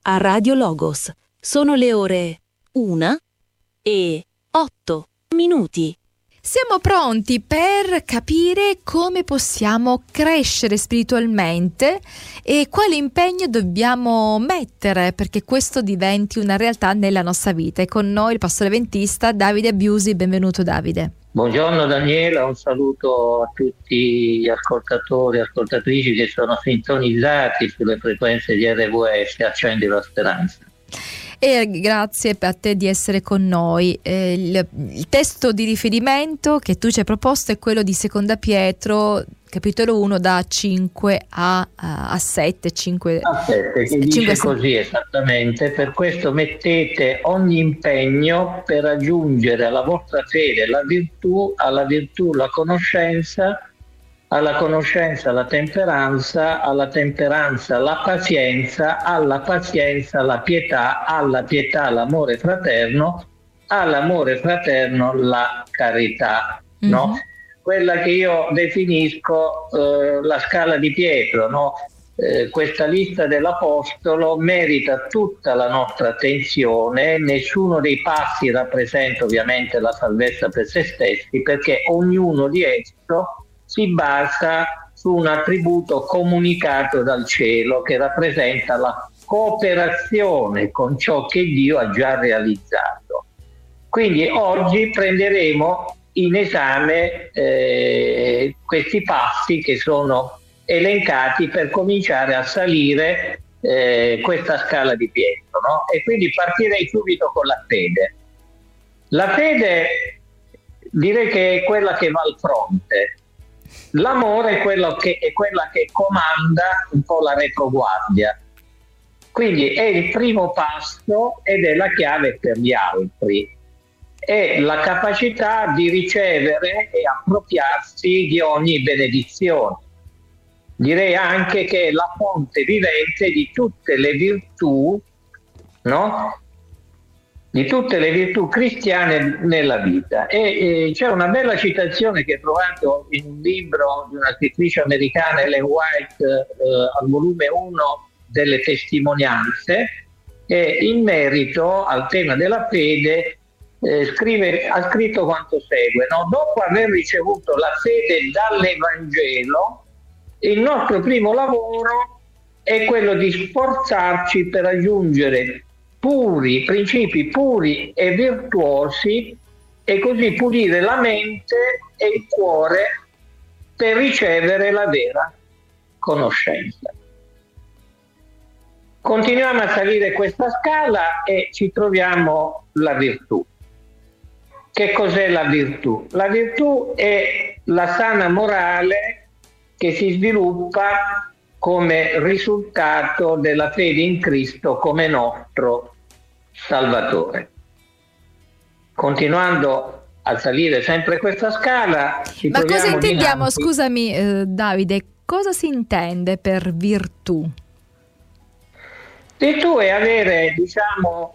a Radio Logos. Sono le ore 1:08. Siamo pronti per capire come possiamo crescere spiritualmente e quale impegno dobbiamo mettere perché questo diventi una realtà nella nostra vita. E con noi il pastore ventista Davide Abbiusi. Benvenuto Davide. Buongiorno Daniela, un saluto a tutti gli ascoltatori e ascoltatrici che sono sintonizzati sulle frequenze di RWS. Accendi la speranza. E grazie a te di essere con noi. Il testo di riferimento che tu ci hai proposto è quello di Seconda Pietro, capitolo 1, da 5 a 7. 5 a 7, che dice così esattamente: per questo mettete ogni impegno per aggiungere alla vostra fede la virtù, alla virtù la conoscenza, alla conoscenza la temperanza, alla temperanza la pazienza, alla pazienza la pietà, alla pietà l'amore fraterno, all'amore fraterno la carità, no? Quella che io definisco la scala di Pietro, no? Questa lista dell'Apostolo merita tutta la nostra attenzione. Nessuno dei passi rappresenta ovviamente la salvezza per se stessi, perché ognuno di esso si basa su un attributo comunicato dal cielo che rappresenta la cooperazione con ciò che Dio ha già realizzato. Quindi oggi prenderemo in esame questi passi che sono elencati per cominciare a salire questa scala di Pietro, no? E quindi partirei subito con la fede. La fede direi che è quella che va al fronte. L'amore è quella che comanda un po' la retroguardia. Quindi è il primo passo ed è la chiave per gli altri. È la capacità di ricevere e appropriarsi di ogni benedizione. Direi anche che è la fonte vivente di tutte le virtù, no? Di tutte le virtù cristiane nella vita. E c'è una bella citazione che ho trovato in un libro di una scrittrice americana, Ellen White, al volume 1 delle testimonianze, in merito al tema della fede ha scritto quanto segue, no? Dopo aver ricevuto la fede dall'Evangelo, il nostro primo lavoro è quello di sforzarci per raggiungere principi puri e virtuosi e così pulire la mente e il cuore per ricevere la vera conoscenza. Continuiamo a salire questa scala e ci troviamo la virtù. Che cos'è la virtù? La virtù è la sana morale che si sviluppa come risultato della fede in Cristo come nostro Salvatore. Continuando a salire sempre questa scala, ma cosa intendiamo, scusami Davide, cosa si intende per virtù? Virtù è avere, diciamo,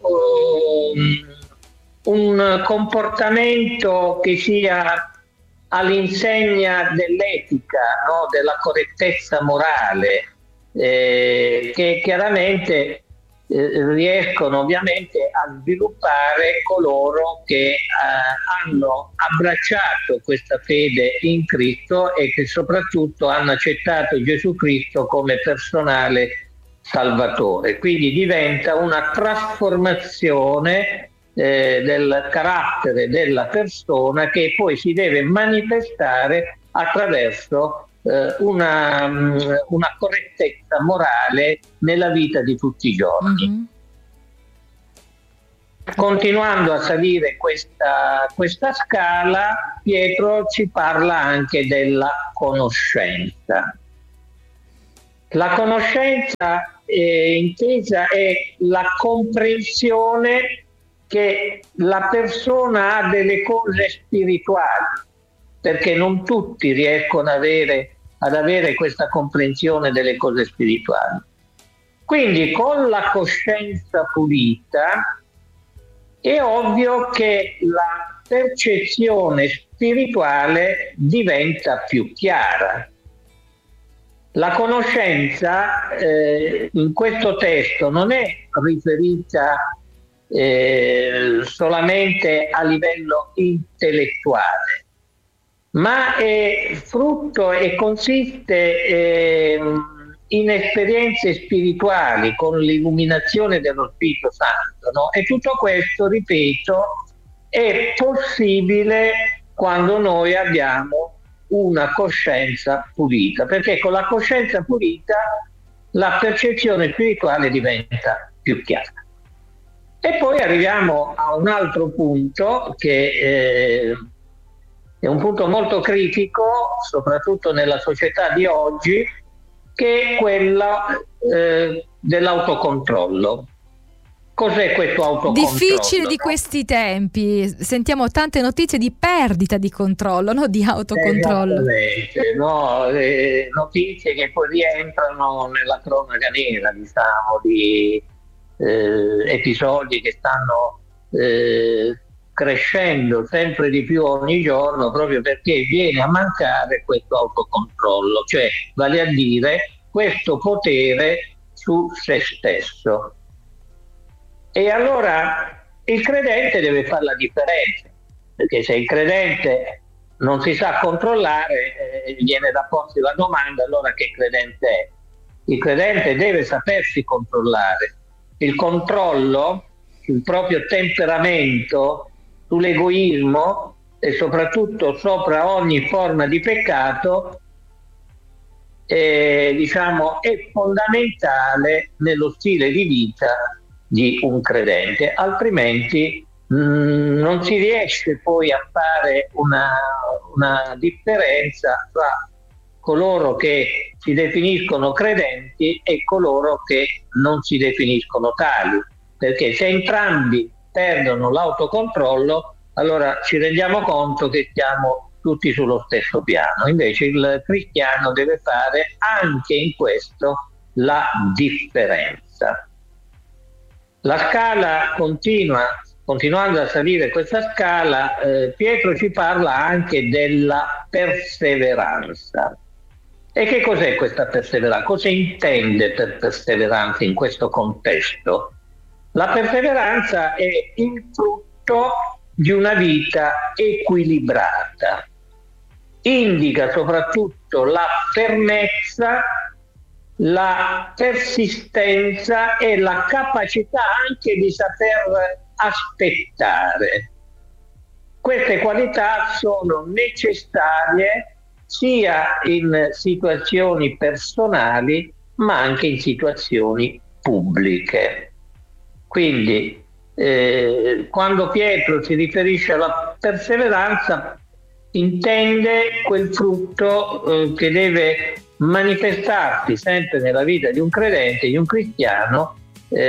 un comportamento che sia all'insegna dell'etica, no? Della correttezza morale, che chiaramente riescono ovviamente a sviluppare coloro che hanno abbracciato questa fede in Cristo e che soprattutto hanno accettato Gesù Cristo come personale Salvatore. Quindi diventa una trasformazione del carattere della persona che poi si deve manifestare attraverso una correttezza morale nella vita di tutti i giorni. Continuando a salire questa scala, Pietro ci parla anche della conoscenza. La conoscenza intesa è la comprensione che la persona ha delle cose spirituali, perché non tutti riescono ad avere questa comprensione delle cose spirituali. Quindi con la coscienza pulita è ovvio che la percezione spirituale diventa più chiara. La conoscenza in questo testo non è riferita solamente a livello intellettuale, ma è frutto e consiste in esperienze spirituali con l'illuminazione dello Spirito Santo, no? E tutto questo, ripeto, è possibile quando noi abbiamo una coscienza pulita, perché con la coscienza pulita la percezione spirituale diventa più chiara. E poi arriviamo a un altro punto che è un punto molto critico, soprattutto nella società di oggi, che è quella dell'autocontrollo. Cos'è questo autocontrollo? Difficile di questi tempi, sentiamo tante notizie di perdita di controllo, no? Di autocontrollo. Notizie che poi rientrano nella cronaca nera, diciamo, di episodi che stanno crescendo sempre di più ogni giorno, proprio perché viene a mancare questo autocontrollo, cioè vale a dire questo potere su se stesso. E allora il credente deve fare la differenza, perché se il credente non si sa controllare, viene da porsi la domanda: allora che credente è? Il credente deve sapersi controllare. Il controllo sul proprio temperamento, sull'egoismo e soprattutto sopra ogni forma di peccato è fondamentale nello stile di vita di un credente, altrimenti non si riesce poi a fare una differenza tra coloro che si definiscono credenti e coloro che non si definiscono tali, perché se entrambi perdono l'autocontrollo, allora ci rendiamo conto che siamo tutti sullo stesso piano. Invece il cristiano deve fare anche in questo la differenza. La scala continuando a salire questa scala, Pietro ci parla anche della perseveranza. E che cos'è questa perseveranza? Cosa intende per perseveranza in questo contesto? La perseveranza è il frutto di una vita equilibrata. Indica soprattutto la fermezza, la persistenza e la capacità anche di saper aspettare. Queste qualità sono necessarie sia in situazioni personali ma anche in situazioni pubbliche. Quindi quando Pietro si riferisce alla perseveranza intende quel frutto che deve manifestarsi sempre nella vita di un credente, di un cristiano,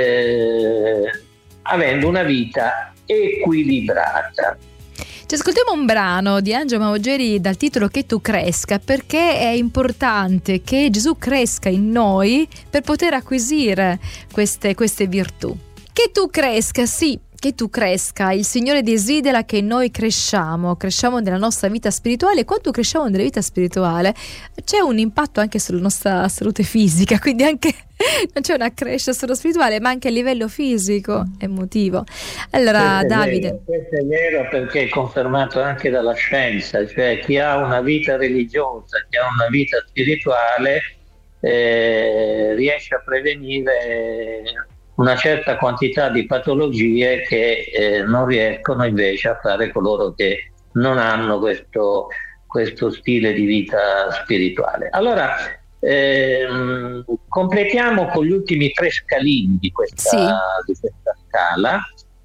avendo una vita equilibrata. Ci ascoltiamo un brano di Angelo Maugeri dal titolo Che tu cresca, perché è importante che Gesù cresca in noi per poter acquisire queste virtù. Che tu cresca, sì, che tu cresca. Il Signore desidera che noi cresciamo nella nostra vita spirituale, e quando cresciamo nella vita spirituale c'è un impatto anche sulla nostra salute fisica, quindi anche non c'è una crescita solo spirituale ma anche a livello fisico, emotivo. Allora Davide, questo è vero, perché è confermato anche dalla scienza, cioè chi ha una vita religiosa, chi ha una vita spirituale riesce a prevenire una certa quantità di patologie che non riescono invece a fare coloro che non hanno questo stile di vita spirituale. Allora completiamo con gli ultimi 3 scalini di questa scala.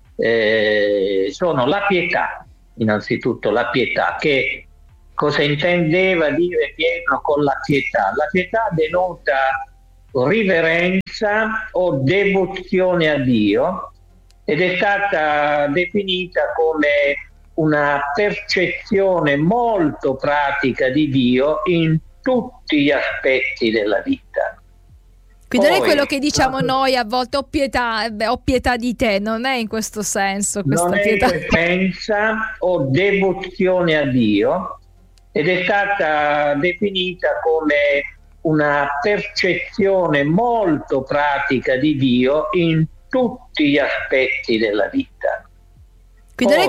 Sono la pietà, innanzitutto la pietà. Che cosa intendeva dire Pietro con la pietà? La pietà denota riverenza o devozione a Dio ed è stata definita come una percezione molto pratica di Dio in tutti gli aspetti della vita. Quindi non è quello che diciamo noi a volte: ho pietà di te, non è in questo senso questa non pietà. È riverenza o devozione a Dio ed è stata definita come una percezione molto pratica di Dio in tutti gli aspetti della vita. Quindi non è